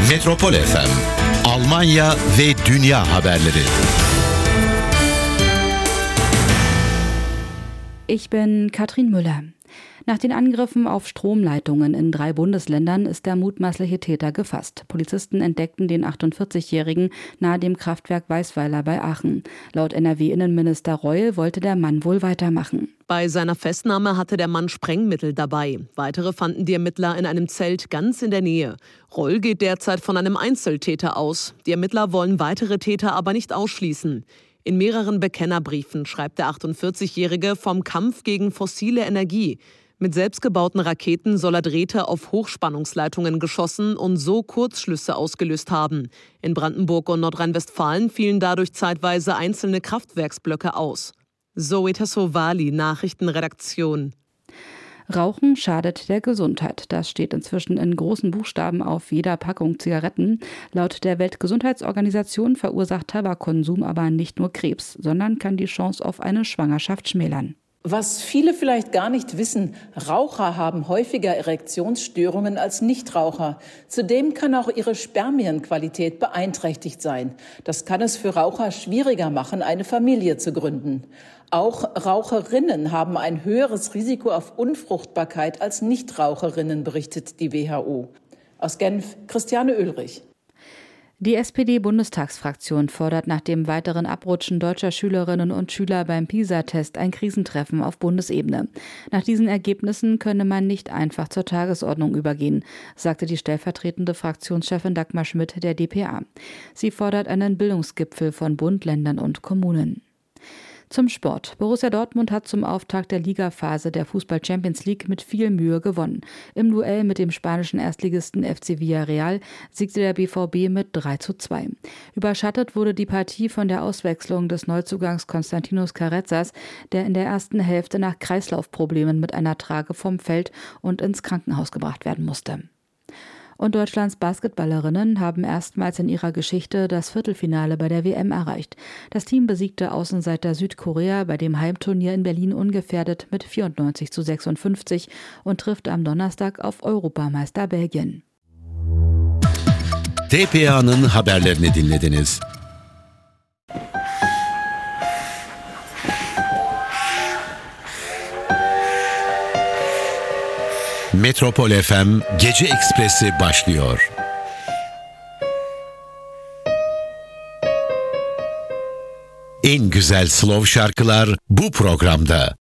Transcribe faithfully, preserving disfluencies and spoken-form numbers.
Metropol F M, Almanya ve dünya haberleri. Ich bin Katrin Müller. Nach den Angriffen auf Stromleitungen in drei Bundesländern ist der mutmaßliche Täter gefasst. Polizisten entdeckten den achtundvierzigjährigen nahe dem Kraftwerk Weißweiler bei Aachen. Laut N R W-Innenminister Reul wollte der Mann wohl weitermachen. Bei seiner Festnahme hatte der Mann Sprengmittel dabei. Weitere fanden die Ermittler in einem Zelt ganz in der Nähe. Reul geht derzeit von einem Einzeltäter aus. Die Ermittler wollen weitere Täter aber nicht ausschließen. In mehreren Bekennerbriefen schreibt der achtundvierzigjährige vom Kampf gegen fossile Energie. Mit selbstgebauten Raketen soll er Drähte auf Hochspannungsleitungen geschossen und so Kurzschlüsse ausgelöst haben. In Brandenburg und Nordrhein-Westfalen fielen dadurch zeitweise einzelne Kraftwerksblöcke aus. Zoe Tassovali, Nachrichtenredaktion. Rauchen schadet der Gesundheit. Das steht inzwischen in großen Buchstaben auf jeder Packung Zigaretten. Laut der Weltgesundheitsorganisation verursacht Tabakkonsum aber nicht nur Krebs, sondern kann die Chance auf eine Schwangerschaft schmälern. Was viele vielleicht gar nicht wissen, Raucher haben häufiger Erektionsstörungen als Nichtraucher. Zudem kann auch ihre Spermienqualität beeinträchtigt sein. Das kann es für Raucher schwieriger machen, eine Familie zu gründen. Auch Raucherinnen haben ein höheres Risiko auf Unfruchtbarkeit als Nichtraucherinnen, berichtet die W H O. Aus Genf, Christiane Oehlrich. Die S P D-Bundestagsfraktion fordert nach dem weiteren Abrutschen deutscher Schülerinnen und Schüler beim PISA-Test ein Krisentreffen auf Bundesebene. Nach diesen Ergebnissen könne man nicht einfach zur Tagesordnung übergehen, sagte die stellvertretende Fraktionschefin Dagmar Schmidt der D P A. Sie fordert einen Bildungsgipfel von Bund, Ländern und Kommunen. Zum Sport. Borussia Dortmund hat zum Auftakt der Ligaphase der Fußball-Champions League mit viel Mühe gewonnen. Im Duell mit dem spanischen Erstligisten F C Villarreal siegte der B V B mit drei zu zwei. Überschattet wurde die Partie von der Auswechslung des Neuzugangs Konstantinos Carrezzas, der in der ersten Hälfte nach Kreislaufproblemen mit einer Trage vom Feld und ins Krankenhaus gebracht werden musste. Und Deutschlands Basketballerinnen haben erstmals in ihrer Geschichte das Viertelfinale bei der W M erreicht. Das Team besiegte Außenseiter Südkorea bei dem Heimturnier in Berlin ungefährdet mit vierundneunzig zu sechsundfünfzig und trifft am Donnerstag auf Europameister Belgien. D P A'nın haberlerini dinlediniz. Metropol F M Gece Ekspresi başlıyor. En güzel slow şarkılar bu programda.